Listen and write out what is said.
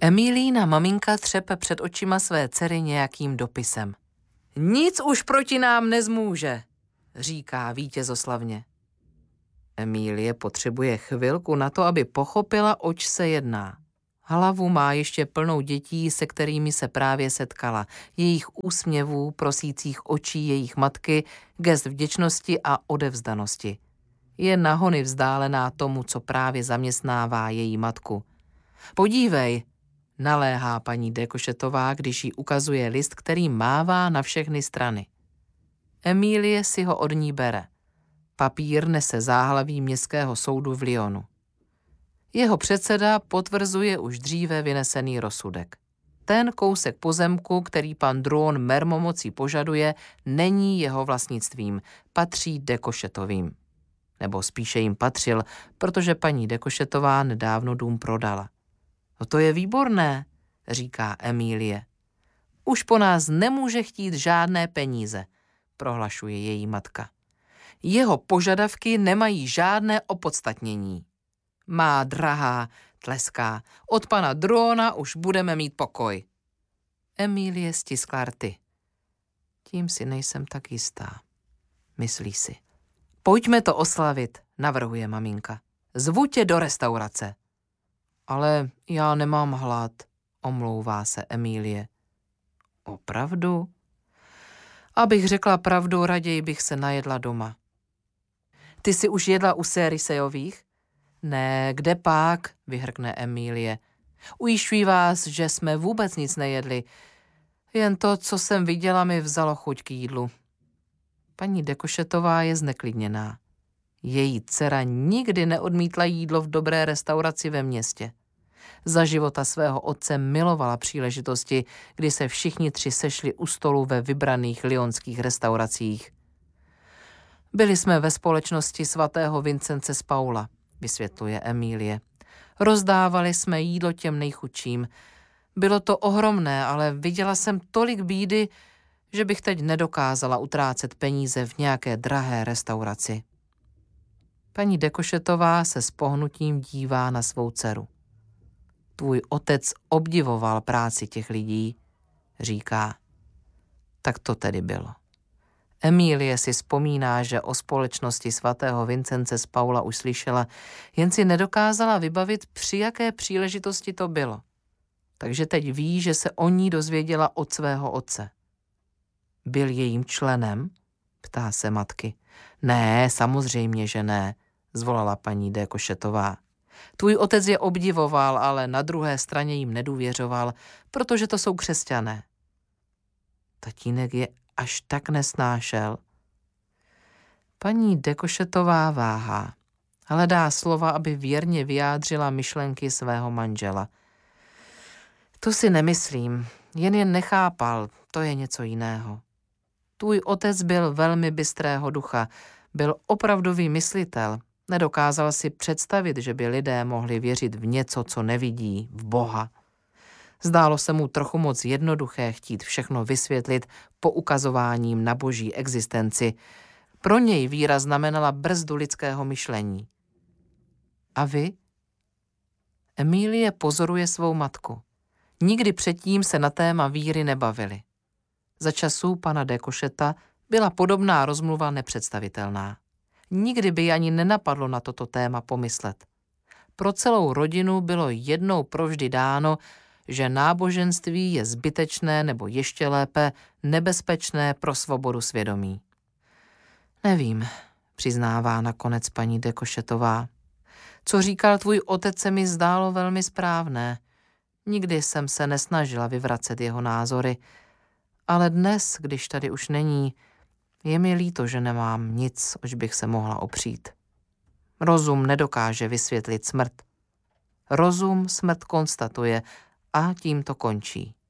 Emílína maminka třepe před očima své dcery nějakým dopisem. Nic už proti nám nezmůže, říká vítězoslavně. Emílie potřebuje chvilku na to, aby pochopila, oč se jedná. Hlavu má ještě plnou dětí, se kterými se právě setkala. Jejich úsměvů, prosících očí jejich matky, gest vděčnosti a odevzdanosti. Je nahony vzdálená tomu, co právě zaměstnává její matku. Podívej, naléhá paní de Cochetová, když jí ukazuje list, který mává na všechny strany. Emílie si ho od ní bere. Papír nese záhlaví městského soudu v Lyonu. Jeho předseda potvrzuje už dříve vynesený rozsudek. Ten kousek pozemku, který pan Drouon mermomocí požaduje, není jeho vlastnictvím, patří de Cochetovým. Nebo spíše jim patřil, protože paní de Cochetová nedávno dům prodala. No to je výborné, říká Emílie. Už po nás nemůže chtít žádné peníze, prohlašuje její matka. Jeho požadavky nemají žádné opodstatnění. Má drahá, tleská, od pana Drouona už budeme mít pokoj. Emílie stiskla rty. Tím si nejsem tak jistá, myslí si. Pojďme to oslavit, navrhuje maminka. Zvu tě do restaurace. Ale já nemám hlad, omlouvá se Emílie. Opravdu? Abych řekla pravdu, raději bych se najedla doma. Ty jsi už jedla u Sérisejových? Ne, kde pak, vyhrkne Emílie. Ujišťuji vás, že jsme vůbec nic nejedli. Jen to, co jsem viděla, mi vzalo chuť k jídlu. Paní de Cochetová je zneklidněná. Její dcera nikdy neodmítla jídlo v dobré restauraci ve městě. Za života svého otce milovala příležitosti, kdy se všichni tři sešli u stolu ve vybraných lyonských restauracích. Byli jsme ve společnosti svatého Vincence z Paula, vysvětluje Emílie. Rozdávali jsme jídlo těm nejchudším. Bylo to ohromné, ale viděla jsem tolik bídy, že bych teď nedokázala utrácet peníze v nějaké drahé restauraci. Paní de Cochetová se s pohnutím dívá na svou dceru. Tvůj otec obdivoval práci těch lidí, říká. Tak to tedy bylo. Emílie si vzpomíná, že o společnosti svatého Vincence z Paula už slyšela, jen si nedokázala vybavit, při jaké příležitosti to bylo. Takže teď ví, že se o ní dozvěděla od svého otce. Byl jejím členem? Ptá se matky. Ne, samozřejmě, že ne, zvolala paní de Cochetová. Tvůj otec je obdivoval, ale na druhé straně jim nedůvěřoval, protože to jsou křesťané. Tatínek je až tak nesnášel. Paní de Cochetová váhá. Hledá slova, aby věrně vyjádřila myšlenky svého manžela. To si nemyslím, jen nechápal, to je něco jiného. Tvůj otec byl velmi bystrého ducha, byl opravdový myslitel, nedokázal si představit, že by lidé mohli věřit v něco, co nevidí, v Boha. Zdálo se mu trochu moc jednoduché chtít všechno vysvětlit poukazováním na boží existenci. Pro něj víra znamenala brzdu lidského myšlení. A vy? Emílie pozoruje svou matku. Nikdy předtím se na téma víry nebavili. Za časů pana de Cocheta byla podobná rozmluva nepředstavitelná. Nikdy by ani nenapadlo na toto téma pomyslet. Pro celou rodinu bylo jednou provždy dáno, že náboženství je zbytečné nebo ještě lépe nebezpečné pro svobodu svědomí. Nevím, přiznává nakonec paní de Cochetová. Co říkal tvůj otec, se mi zdálo velmi správné. Nikdy jsem se nesnažila vyvracet jeho názory, ale dnes, když tady už není, je mi líto, že nemám nic, oč bych se mohla opřít. Rozum nedokáže vysvětlit smrt. Rozum smrt konstatuje a tím to končí.